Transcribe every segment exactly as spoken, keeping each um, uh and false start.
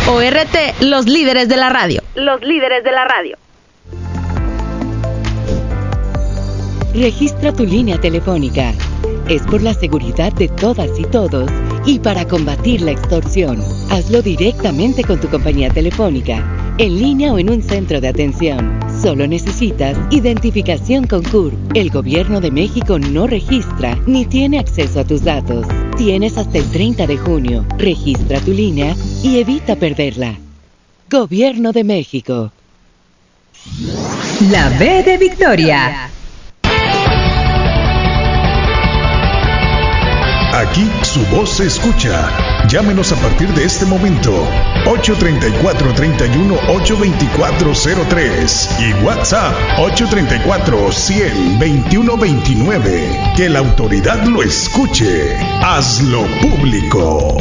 O R T, los líderes de la radio. Los líderes de la radio. Registra tu línea telefónica. Es por la seguridad de todas y todos y para combatir la extorsión. Hazlo directamente con tu compañía telefónica, en línea o en un centro de atención. Solo necesitas identificación con C U R. El Gobierno de México no registra ni tiene acceso a tus datos. Tienes hasta el treinta de junio. Registra tu línea y evita perderla. Gobierno de México. La B de Victoria. Aquí su voz se escucha. Llámenos a partir de este momento. ocho tres cuatro, tres uno, ocho dos cuatro cero tres y WhatsApp ocho tres cuatro, cien, veintiuno veintinueve. Que la autoridad lo escuche. Hazlo público.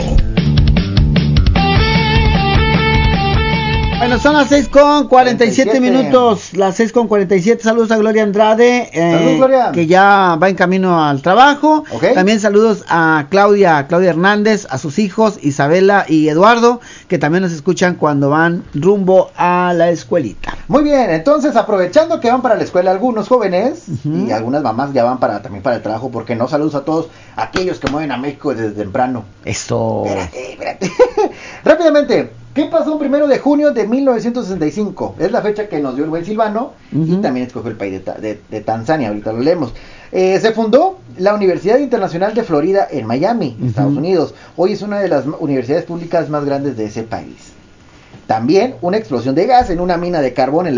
Bueno, son las seis con cuarenta y siete minutos, las seis con cuarenta y siete. Saludos a Gloria Andrade, eh, Saludos, Gloria. que ya va en camino al trabajo. Okay. También saludos a Claudia, Claudia Hernández, a sus hijos Isabela y Eduardo, que también nos escuchan cuando van rumbo a la escuelita. Muy bien, entonces aprovechando que van para la escuela algunos jóvenes, Uh-huh. y algunas mamás ya van para también para el trabajo, porque no, saludos a todos aquellos que mueven a México desde temprano. Eso. Espérate, espérate. Rápidamente, ¿qué pasó un primero de junio de mil novecientos sesenta y cinco? Es la fecha que nos dio el buen Silvano, Uh-huh. y también escogió el país de, Ta- de, de Tanzania, ahorita lo leemos. Eh, se fundó la Universidad Internacional de Florida en Miami, Uh-huh. Estados Unidos. Hoy es una de las universidades públicas más grandes de ese país. También una explosión de gas en una mina de carbón en la